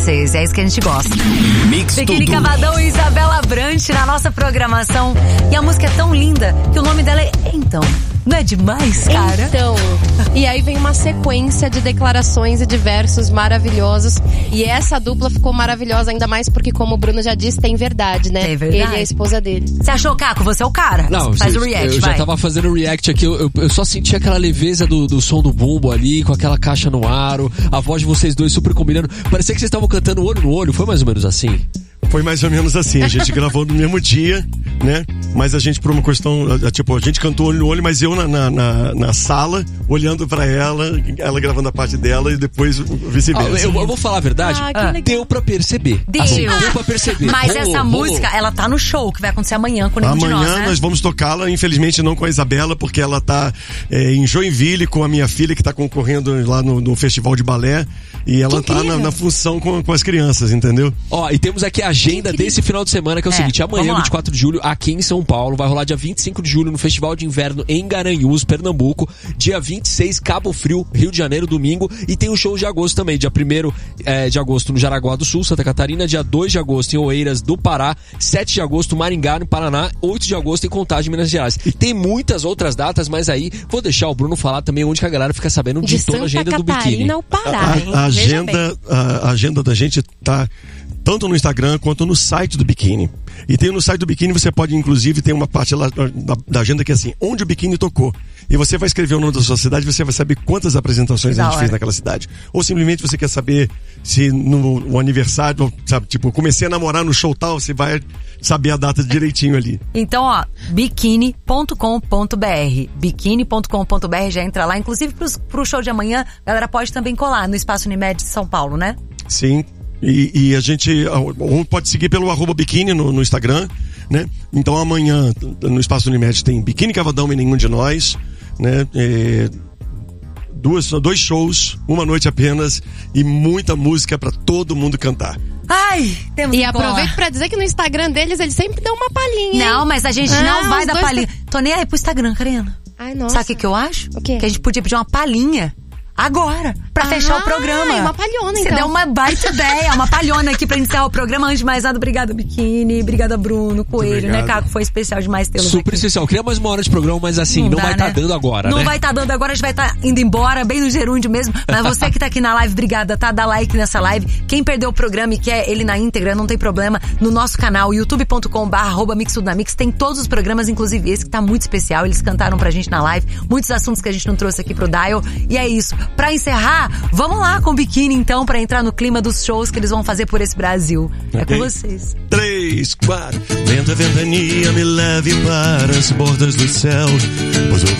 É isso que a gente gosta. Mix Biquíni Tudo. Cavadão e Isabela Brant na nossa programação. E a música é tão linda que o nome dela é Então. Não é demais, cara? Então, e aí vem uma sequência de declarações e de versos maravilhosos. E essa dupla ficou maravilhosa, ainda mais porque, como o Bruno já disse, tem verdade, né? Tem verdade. Ele e a esposa dele. Você achou, Caco? Você é o cara. Não, faz o react, eu vai. já tava fazendo o react aqui, eu só senti aquela leveza do som do bumbo ali, com aquela caixa no aro, a voz de vocês dois super combinando. Parecia que vocês estavam cantando olho no olho, foi mais ou menos assim? Foi mais ou menos assim, a gente gravou no mesmo dia, né? Mas a gente, por uma questão, tipo, a gente cantou olho no olho, mas eu na sala, olhando pra ela gravando a parte dela e depois vice-versa. Eu vou falar a verdade, deu pra perceber. Deu. Assim, deu pra perceber. Mas essa música, ela tá no show, que vai acontecer amanhã com nenhum de nós, Amanhã né? nós vamos tocá-la, infelizmente não com a Isabela, porque ela tá em Joinville com a minha filha, que tá concorrendo lá no Festival de Balé, e ela tá na função com as crianças, entendeu? Ó, e temos aqui a agenda desse final de semana, que é o seguinte: amanhã, 24 de julho, aqui em São Paulo, vai rolar dia 25 de julho no Festival de Inverno em Garanhuns, Pernambuco, dia 26, Cabo Frio, Rio de Janeiro, domingo, e tem o show de agosto também, dia 1º de agosto no Jaraguá do Sul, Santa Catarina, dia 2 de agosto em Oeiras do Pará, 7 de agosto Maringá, no Paraná, 8 de agosto em Contagem, Minas Gerais. E tem muitas outras datas, mas aí vou deixar o Bruno falar também onde que a galera fica sabendo de toda a agenda do biquíni. Ao Pará, hein? A agenda da gente tá tanto no Instagram quanto no site do biquíni. E tem no site do biquíni, você pode inclusive ter uma parte lá da agenda que é assim, onde o biquíni tocou. E você vai escrever o nome da sua cidade, você vai saber quantas apresentações a gente fez naquela cidade. Ou simplesmente você quer saber se no aniversário, sabe, tipo, comecei a namorar no show tal, você vai saber a data direitinho ali. Então, ó, biquíni.com.br. Biquíni.com.br, já entra lá. Inclusive pro show de amanhã, a galera pode também colar no Espaço Unimed de São Paulo, né? Sim. E a gente pode seguir pelo @biquíni no Instagram, né? Então amanhã no Espaço Unimed tem Biquíni Cavadão e Nenhum de Nós, né? Dois shows, uma noite apenas e muita música pra todo mundo cantar. Ai, temos E que aproveito pra dizer que no Instagram deles eles sempre dão uma palhinha. Não, mas a gente não vai dar palhinha. Tô nem aí pro Instagram, Karina. Ai, nossa. Sabe o que eu acho? O quê? Que a gente podia pedir uma palhinha agora, pra fechar o programa. Uma palhona, Você então. deu uma baita ideia, uma palhona aqui pra iniciar o programa. Antes de mais nada, obrigada Biquíni, obrigada Bruno, Coelho, né, Caco? Foi especial demais tê-los Super aqui. especial. Queria mais uma hora de programa, mas assim, não vai estar dando agora, Não né? vai estar dando agora, a gente vai estar indo embora, bem no gerúndio mesmo. Mas você que tá aqui na live, obrigada, tá? Dá like nessa live. Quem perdeu o programa e quer ele na íntegra, não tem problema. No nosso canal, youtube.com/mixtudonamix, tem todos os programas, inclusive esse que tá muito especial. Eles cantaram pra gente na live. Muitos assuntos que a gente não trouxe aqui pro Dial. E é isso. Pra encerrar, vamos lá com o Biquíni, então, pra entrar no clima dos shows que eles vão fazer por esse Brasil. É com vocês. 3, 4. Venta, ventania, me leve para as bordas do céu, pois eu